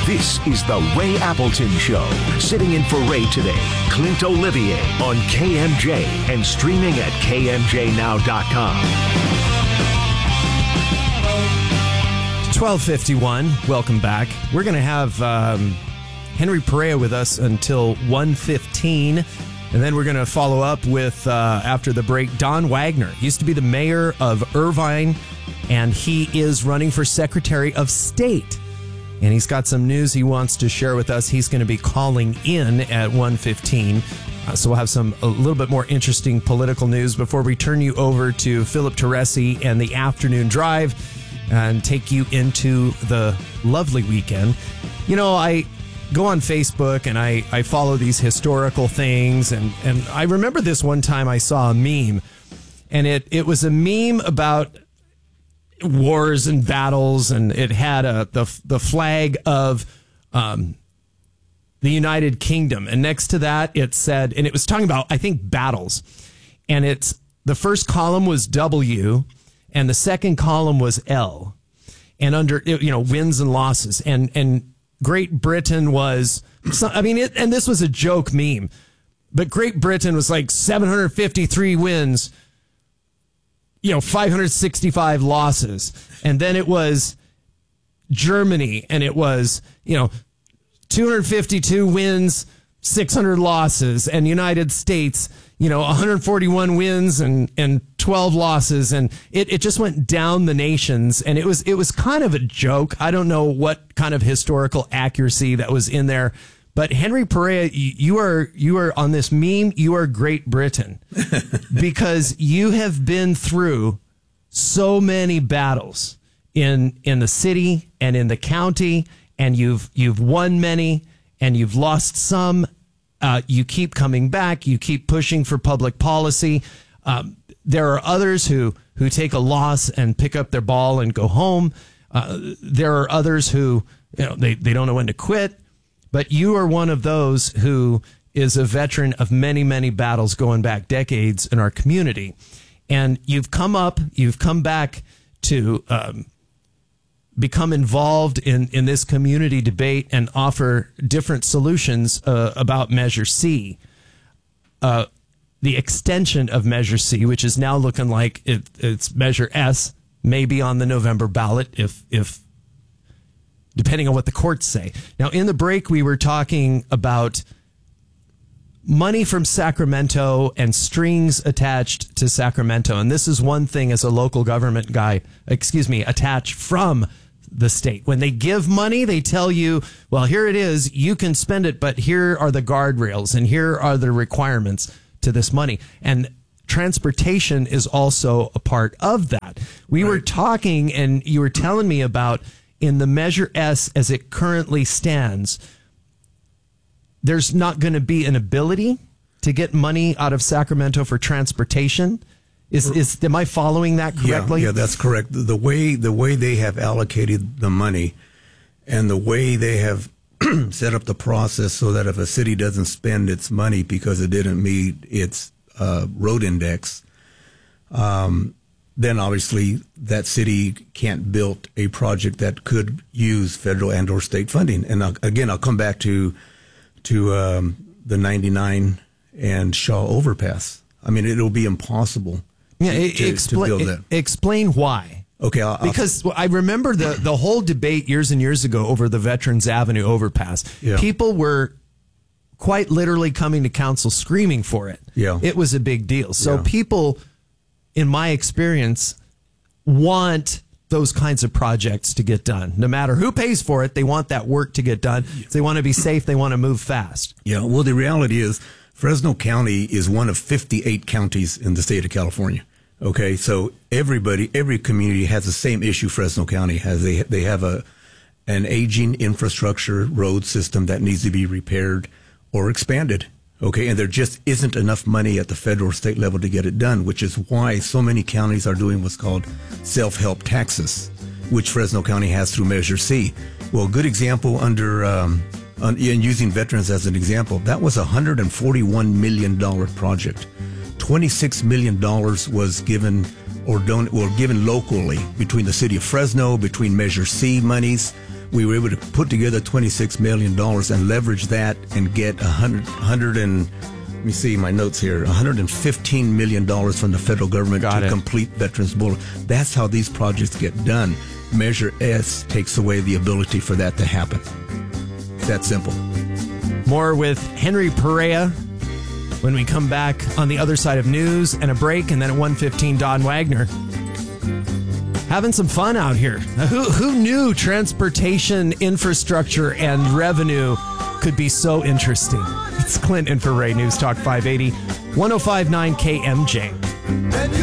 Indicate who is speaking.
Speaker 1: This is the Ray Appleton Show. Sitting in for Ray today, Clint Olivier on KMJ and streaming at KMJNow.com.
Speaker 2: 12:51. Welcome back. We're going to have Henry Perea with us until 1:15. And then we're going to follow up with, after the break, Don Wagner. He used to be the mayor of Irvine, and he is running for Secretary of State. And he's got some news he wants to share with us. He's going to be calling in at 1:15. So we'll have a little bit more interesting political news before we turn you over to Philip Teresi and the Afternoon Drive and take you into the lovely weekend. You know, I go on Facebook and I follow these historical things, and I remember this one time I saw a meme, and it was a meme about wars and battles, and it had the flag of the United Kingdom, and next to that it said, and it was talking about, I think, battles, and the first column was W and the second column was L, and under, wins and losses, and Great Britain was, and this was a joke meme, but Great Britain was like 753 wins, 565 losses. And then it was Germany, and it was, 252 wins, 600 losses, and United States, 141 wins and 12 losses, and it just went down the nations, and it was kind of a joke. I don't know what kind of historical accuracy that was in there, but Henry Perea, you are on this meme. You are Great Britain because you have been through so many battles in the city and in the county, and you've won many and you've lost some. You keep coming back. You keep pushing for public policy. There are others who take a loss and pick up their ball and go home. There are others who, they don't know when to quit. But you are one of those who is a veteran of many, many battles going back decades in our community. And you've come back to become involved in this community debate and offer different solutions about Measure C. The extension of Measure C, which is now looking like it's Measure S, maybe on the November ballot, if depending on what the courts say. Now, in the break, we were talking about money from Sacramento and strings attached to Sacramento. And this is one thing as a local government guy, attached from the state. When they give money, they tell you, well, here it is, you can spend it, but here are the guardrails and here are the requirements to this money. And transportation is also a part of that. We were talking, and you were telling me about in the Measure S as it currently stands, there's not going to be an ability to get money out of Sacramento for transportation. Am I following that correctly?
Speaker 3: Yeah, that's correct. The way they have allocated the money and the way they have set up the process so that if a city doesn't spend its money because it didn't meet its road index, then obviously that city can't build a project that could use federal and or state funding. And I'll come back to the 99 and Shaw overpass. I mean, it'll be impossible to build that.
Speaker 2: Explain why.
Speaker 3: Okay.
Speaker 2: Because I remember the whole debate years and years ago over the Veterans Avenue overpass. Yeah. People were quite literally coming to council screaming for it.
Speaker 3: Yeah.
Speaker 2: It was a big deal. So people, in my experience, want those kinds of projects to get done. No matter who pays for it, they want that work to get done. They want to be safe. They want to move fast.
Speaker 3: Yeah, well, the reality is Fresno County is one of 58 counties in the state of California. Okay, so every community has the same issue Fresno County has. They have an aging infrastructure road system that needs to be repaired or expanded. Okay, and there just isn't enough money at the federal or state level to get it done, which is why so many counties are doing what's called self-help taxes, which Fresno County has through Measure C. Well, a good example and using veterans as an example, that was a $141 million project. $26 million was given given locally between the city of Fresno, between Measure C monies, we were able to put together $26 million and leverage that and get let me see my notes here, $115 million from the federal government to complete Veterans Boulevard. That's how these projects get done. Measure S takes away the ability for that to happen. It's that simple.
Speaker 2: More with Henry Perea when we come back on the other side of news and a break, and then at 1:15, Don Wagner. Having some fun out here. Who knew transportation, infrastructure, and revenue could be so interesting? It's Clint and for Ray News Talk 580, 105.9 KMJ.